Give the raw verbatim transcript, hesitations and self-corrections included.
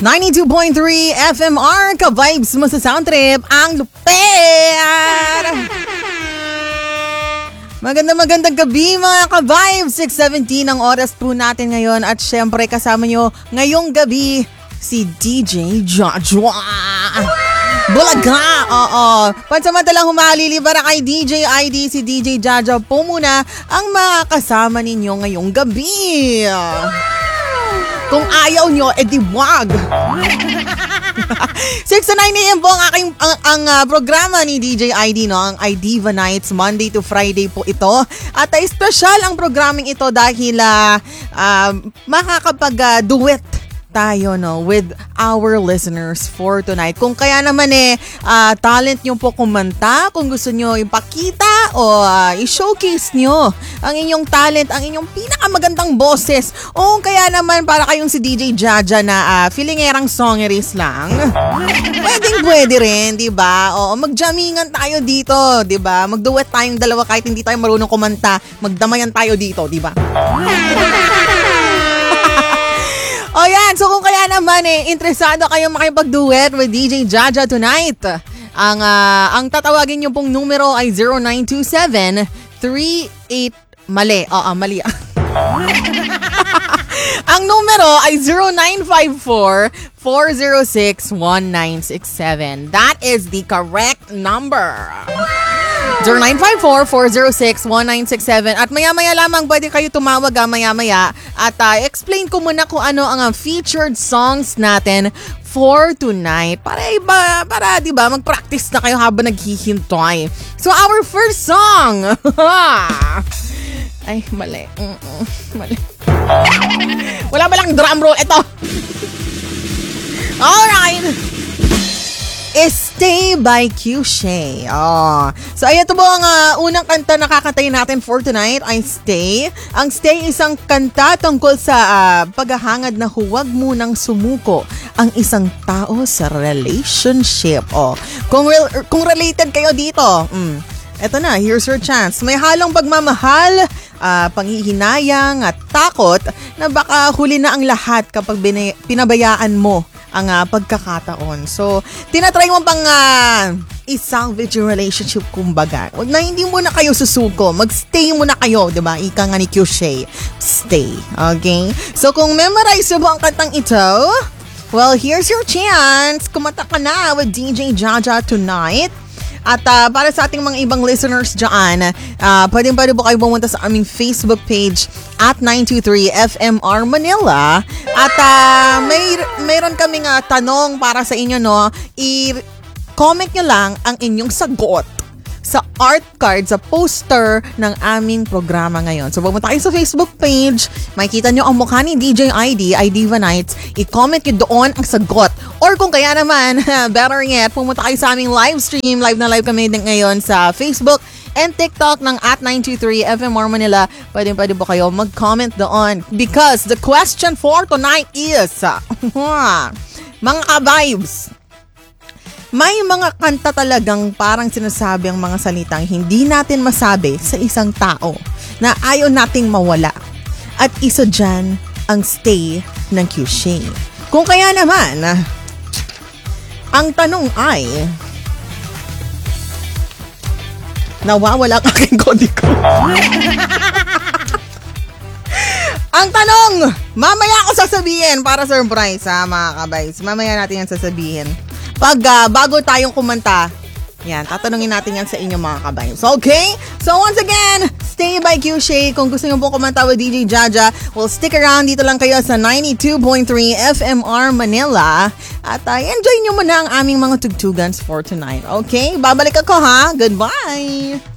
ninety-two point three F M R, ka-vibes mo sa sound trip, ang lupet! Maganda magandang gabi mga ka-vibes, six seventeen ang oras po natin ngayon at syempre kasama nyo ngayong gabi si D J Joshua. Bulaga! Oo. Pansamantalang humalilibara kay D J I D, si D J Jaja po muna ang makakasama ninyo ngayong gabi. Kung ayaw nyo, edi wag. six to nine a.m. po ang aking ang, ang uh, programa ni D J I D, no? Ang IDiva Nights, Monday to Friday po ito. At uh, special ang programming ito dahil uh, uh, makakapag-duet uh, tayo, no, with our listeners for tonight. Kung kaya naman eh, uh, talent nyo po kumanta, kung gusto nyo ipakita o uh, i-showcase nyo ang inyong talent, ang inyong pinakamagandang boses, o kaya naman para kayong si D J Jaja na uh, feelingerang songeries lang, pwedeng pwede rin, di ba? O magjamingan tayo dito, di ba? Magduet tayong dalawa kahit hindi tayo marunong kumanta, magdamayan tayo dito, di ba? O yan, so kung kaya naman eh, interesado kayong makipag-duet with D J Jaja tonight, ang uh, ang tatawagin niyo pong numero ay zero nine two seven three eight, mali, oo, mali. Ang numero ay zero nine five four four zero six one nine six seven. That is the correct number. zero nine five four four zero six one nine six seven. At maya-maya lamang pwede kayo tumawag ah, maya-maya. At uh, explain ko muna kung ano ang uh, featured songs natin for tonight. Para iba, para di ba mag-practice na kayo habang naghihintay. So our first song. Ay, mali. Mm-mm, mali. Wala ba lang drum roll? Ito. Alright. Stay by Q Shay. Oh. So ayan, ito po ang uh, unang kanta na kakantayin natin for tonight ay Stay. Ang Stay isang kanta tungkol sa uh, paghahangad na huwag munang sumuko ang isang tao sa relationship. Oh. Kung, re- kung related kayo dito, mm, eto na, here's your chance. May halong pagmamahal, uh, panghihinayang at takot na baka huli na ang lahat kapag bina- pinabayaan mo ang uh, pagkakataon. So, tinatry mo pang uh, i-salvage yung relationship kumbaga. Wag na, hindi muna kayo susuko. Mag-stay muna kayo, di ba? Ika nga ni Q Shay. Stay. Okay? So, kung memorize mo ang kantang ito, well, here's your chance. Kumanta ka na with D J Jaja tonight. At uh, para sa ating mga ibang listeners dyan, uh, pwedeng pwede po kayo pumunta sa aming Facebook page at nine two three F M R Manila. At uh, may mayroon kaming uh, tanong para sa inyo, no? I-comment nyo lang ang inyong sagot sa art card, sa poster ng aming programa ngayon. So, pumunta kayo sa Facebook page, makikita nyo ang mukha ni D J I D, IDiva Nights, i-comment nyo doon ang sagot. Or kung kaya naman, better yet, pumunta kayo sa aming live stream, live na live kami din ngayon sa Facebook and TikTok ng at nine two three F M R Manila. Pwede pwede po kayo mag-comment doon. Because the question for tonight is, mga ka-vibes, may mga kanta talagang parang sinasabi ang mga salitang hindi natin masabi sa isang tao na ayaw nating mawala. At isa dyan ang Stay ng Q Shay. Kung kaya naman, ang tanong ay, nawawala ang aking kodigo. Ang tanong, mamaya ako sasabihin para surprise ha mga kabays. Mamaya natin yan sasabihin. Pag uh, bago tayong kumanta, yan, tatanungin natin yan sa inyo mga kabayo. So, okay? So, once again, Stay by Q Shay. Kung gusto nyo po kumanta with D J Jaja, well, stick around. Dito lang kayo sa ninety-two point three F M R Manila. At uh, enjoy nyo muna ang aming mga tugtugans for tonight. Okay? Babalik ako ha. Goodbye!